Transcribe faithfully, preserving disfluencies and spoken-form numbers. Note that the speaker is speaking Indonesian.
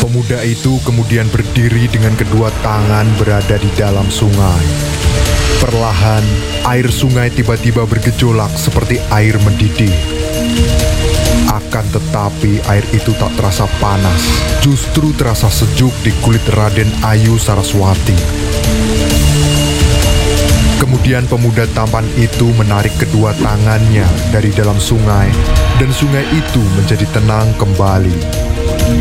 Pemuda itu kemudian berdiri dengan kedua tangan berada di dalam sungai. Perlahan, air sungai tiba-tiba bergejolak seperti air mendidih. Akan tetapi air itu tak terasa panas, justru terasa sejuk di kulit Raden Ayu Saraswati. Kemudian pemuda tampan itu menarik kedua tangannya dari dalam sungai, dan sungai itu menjadi tenang kembali.